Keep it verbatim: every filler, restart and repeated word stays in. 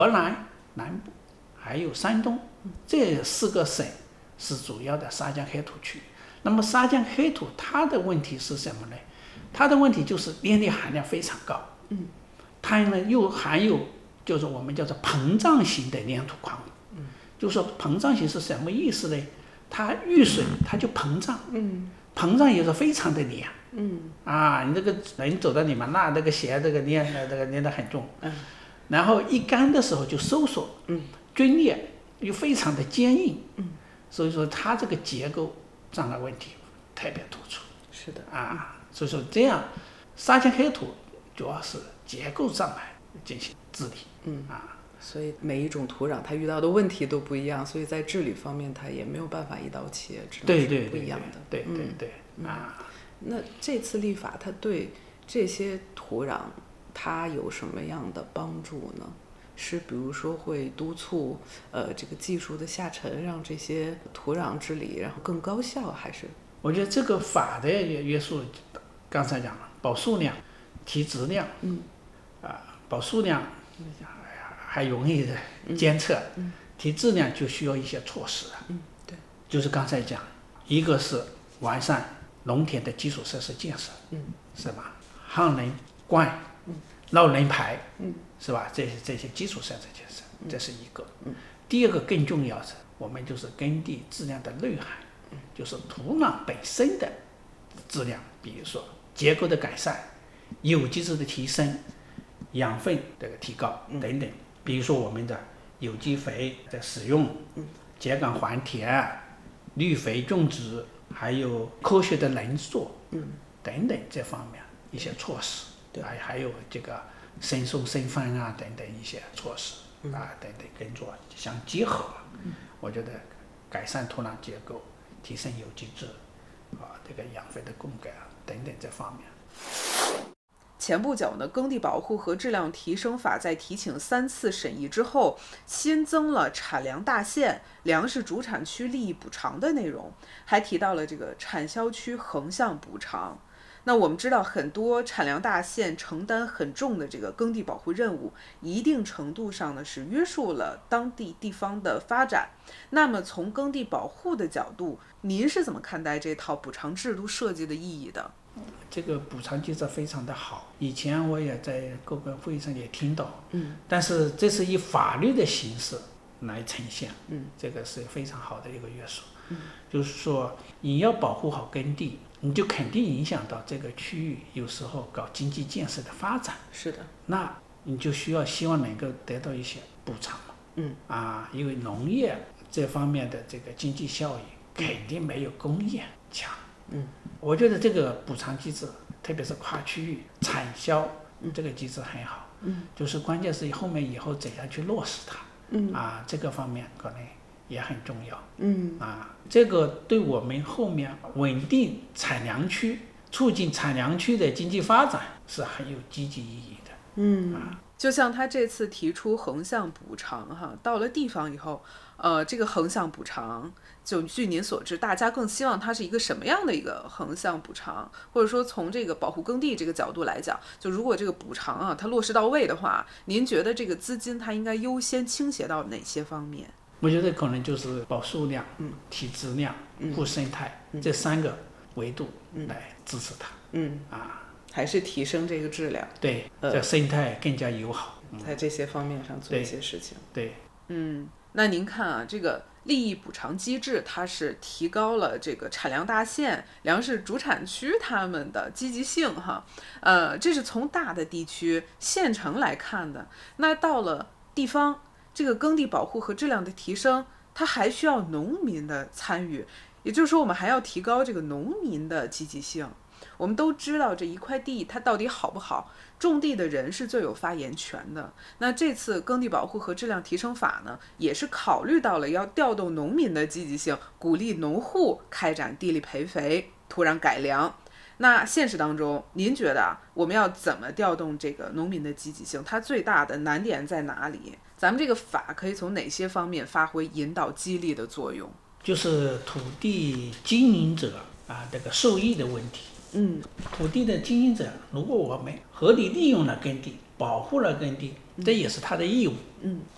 河南南部还有山东这四个省是主要的沙浆黑土区域。那么沙浆黑土它的问题是什么呢？它的问题就是粘液含量非常高， 嗯， 它呢又含有就是我们叫做膨胀型的粘土矿物， 嗯， 就是说膨胀型是什么意思呢？它遇水它就膨胀， 嗯， 膨胀也是非常的黏， 嗯， 啊，你这个人走到里面，那这个鞋这个粘这个粘得很重， 嗯， 然后一干的时候就收缩， 嗯， 皲裂又非常的坚硬， 嗯， 所以说它这个结构障碍问题特别突出。 是的， 啊，所以说这样沙浆黑土主要是结构障碍进行治理， 嗯啊， 所以每一种土壤它遇到的问题都不一样，所以在治理方面它也没有办法一刀切，只能对是对对不一样的。 对对嗯对对啊。 那这次立法它对这些土壤它有什么样的帮助呢？是比如说会督促呃这个技术的下沉，让这些土壤治理然后更高效，还是？ 我觉得这个法的约束，刚才讲了，保数量、提质量， 嗯， 啊，保数量还容易的监测， 嗯嗯、 提质量就需要一些措施， 嗯，对， 就是刚才讲，一个是完善农田的基础设施建设， 嗯， 是吧？항人灌， 嗯， 绕人排， 嗯， 是吧？这些这些基础设施建设，这是一个。 嗯， 第二个更重要是，我们就是耕地质量的内涵。就是土壤本身的质量，比如说结构的改善、有机质的提升、养分的提高等等。比如说我们的有机肥的使用、秸秆还田、绿肥种植，还有科学的农作等等这方面一些措施，还还有这个生松生分啊等等一些措施啊等等跟着相结合，我觉得改善土壤结构。提升有机质，啊，这个养分的供给啊，等等这方面。 前不久呢，耕地保护和质量提升法在提请三次审议之后，新增了产粮大县、粮食主产区利益补偿的内容，还提到了这个产销区横向补偿。那我们知道，很多产粮大县承担很重的这个耕地保护任务，一定程度上呢是约束了当地地方的发展。那么从耕地保护的角度，您是怎么看待这套补偿制度设计的意义的？ 这个补偿机制非常的好，以前我也在各个会议上也听到， 嗯， 但是这是以法律的形式来呈现， 嗯， 这个是非常好的一个约束， 嗯， 就是说你要保护好耕地。你就肯定影响到这个区域，有时候搞经济建设的发展。 是的， 那你就需要希望能够得到一些补偿嘛。 嗯， 啊，因为农业这方面的这个经济效益肯定没有工业强。 嗯， 我觉得这个补偿机制，特别是跨区域产销这个机制很好。 嗯， 就是关键是后面以后怎样去落实它。 嗯， 啊，这个方面可能也很重要， 嗯啊，这个对我们后面稳定产粮区、促进产粮区的经济发展是很有积极意义的。 嗯， 啊， 就像他这次提出横向补偿，哈，到了地方以后，呃，这个横向补偿，就据您所知，大家更希望它是一个什么样的一个横向补偿？或者说从这个保护耕地这个角度来讲，就如果这个补偿啊，它落实到位的话，您觉得这个资金它应该优先倾斜到哪些方面？ 我觉得可能就是保数量、 嗯、 提质量、 嗯、 护生态、 嗯、 这三个维度来支持它。 嗯啊， 还是提升这个质量。 对， 呃、 这生态更加友好。 嗯、在这些方面上做一些事情。 对。对嗯，那您看啊，这个利益补偿机制，它是提高了这个产粮大县、粮食主产区他们的积极性哈。呃，这是从大的地区县城来看的。那到了地方，这个耕地保护和质量的提升，它还需要农民的参与，也就是说，我们还要提高这个农民的积极性。我们都知道这一块地它到底好不好，种地的人是最有发言权的。那这次耕地保护和质量提升法呢，也是考虑到了要调动农民的积极性，鼓励农户开展地力培肥、土壤改良。那现实当中，您觉得我们要怎么调动这个农民的积极性？它最大的难点在哪里？咱们这个法可以从哪些方面发挥引导激励的作用？ 就是土地经营者啊，这个受益的问题。 嗯， 土地的经营者，如果我们合理利用了耕地，保护了耕地，这也是他的义务。 嗯，